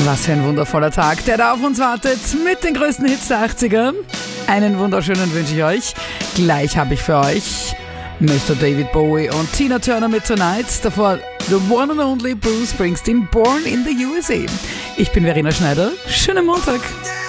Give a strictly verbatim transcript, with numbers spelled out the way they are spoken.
Was für ein wundervoller Tag, der da auf uns wartet mit den größten Hits der achtziger. Einen wunderschönen wünsche ich euch. Gleich habe ich für euch Mister David Bowie und Tina Turner mit Tonight. Davor The One and Only Bruce Springsteen, Born in the U S A. Ich bin Verena Schneider. Schönen Montag.